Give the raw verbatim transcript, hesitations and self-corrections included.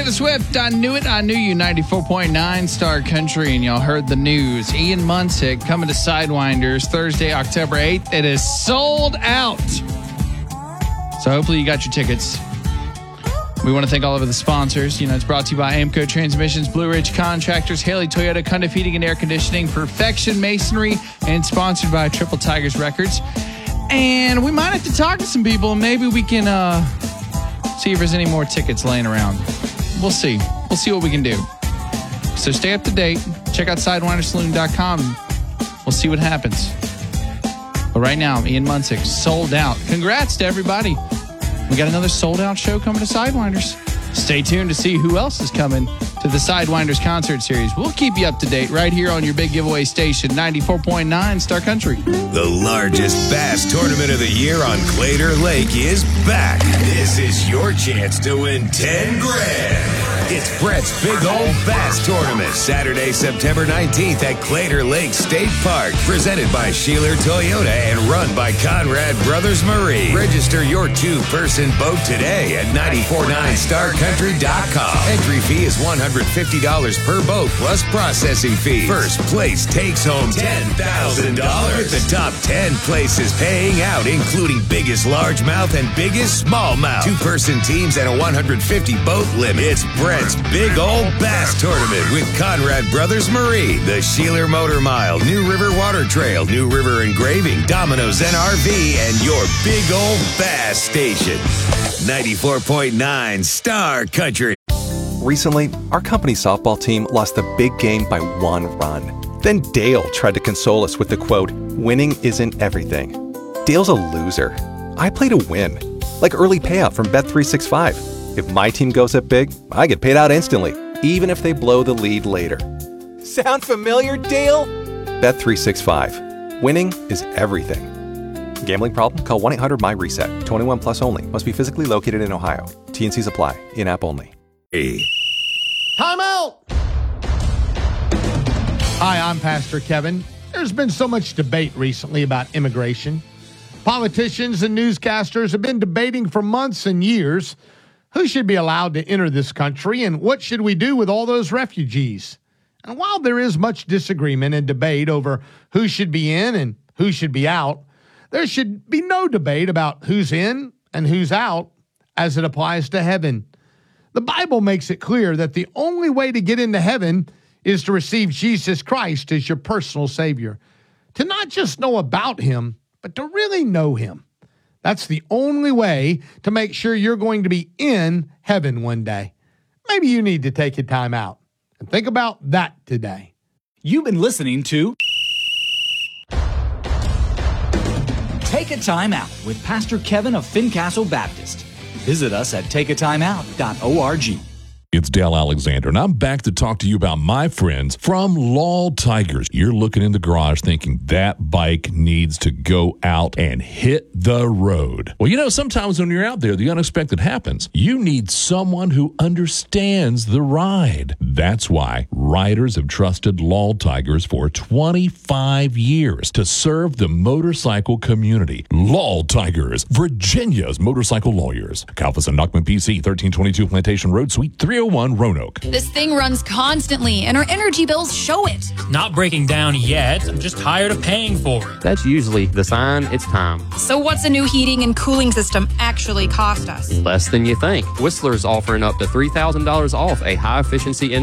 Taylor Swift, I Knew It, I Knew You, ninety-four point nine Star Country, and y'all heard the news. Ian Munsick coming to Sidewinders Thursday, October eighth. It is sold out. So hopefully you got your tickets. We want to thank all of the sponsors. You know, it's brought to you by Amco Transmissions, Blue Ridge Contractors, Haley Toyota, Cundiff Heating and Air Conditioning, Perfection Masonry, and sponsored by Triple Tigers Records. And we might have to talk to some people, and maybe we can uh, see if there's any more tickets laying around. We'll see. We'll see what we can do. So stay up to date. Check out sidewinder saloon dot com. We'll see what happens. But right now, Ian Munsick, sold out. Congrats to everybody. We got another sold-out show coming to Sidewinders. Stay tuned to see who else is coming to the Sidewinders concert series. We'll keep you up to date right here on your big giveaway station, ninety-four point nine Star Country. The largest bass tournament of the year on Claytor Lake is back. This is your chance to win ten grand. It's Brett's Big Old Bass Tournament, Saturday, September nineteenth at Claytor Lake State Park. Presented by Sheeler Toyota and run by Conrad Brothers Marine. Register your two-person boat today at nine four nine star country dot com. Entry fee is one hundred fifty dollars per boat plus processing fee. First place takes home ten thousand dollars. With the top ten places paying out, including biggest largemouth and biggest smallmouth. Two-person teams and a one hundred fifty boat limit. It's Brett's Big Old Bass Tournament with Conrad Brothers Marine, the Sheeler Motor Mile, New River Water Trail, New River Engraving, Domino's N R V, and your Big Old Bass Station. ninety-four point nine Star Country. Recently, our company's softball team lost the big game by one run. Then Dale tried to console us with the quote, "Winning isn't everything." Dale's a loser. I play to win. Like early payout from Bet three sixty-five. If my team goes up big, I get paid out instantly, even if they blow the lead later. Sound familiar, Dale? Bet three sixty-five. Winning is everything. Gambling problem? Call one eight hundred M Y reset. twenty-one plus only. Must be physically located in Ohio. T and Cs apply. In-app only. Hey. Time out! Hi, I'm Pastor Kevin. There's been so much debate recently about immigration. Politicians and newscasters have been debating for months and years who should be allowed to enter this country and what should we do with all those refugees. And while there is much disagreement and debate over who should be in and who should be out, there should be no debate about who's in and who's out as it applies to heaven. The Bible makes it clear that the only way to get into heaven is to receive Jesus Christ as your personal Savior. To not just know about Him, but to really know Him. That's the only way to make sure you're going to be in heaven one day. Maybe you need to take a time out and think about that today. You've been listening to Take a Time Out with Pastor Kevin of Fincastle Baptist. Visit us at take a time out dot org. It's Dale Alexander, and I'm back to talk to you about my friends from Law Tigers. You're looking in the garage thinking that bike needs to go out and hit the road. Well, you know, sometimes when you're out there, the unexpected happens. You need someone who understands the ride. That's why riders have trusted Law Tigers for twenty-five years to serve the motorcycle community. Law Tigers, Virginia's motorcycle lawyers. Kalfas and Nachman P C, thirteen twenty-two Plantation Road, Suite three oh one, Roanoke. This thing runs constantly, and our energy bills show it. Not breaking down yet. I'm just tired of paying for it. That's usually the sign it's time. So what's a new heating and cooling system actually cost us? Less than you think. Whistler's offering up to three thousand dollars off a high-efficiency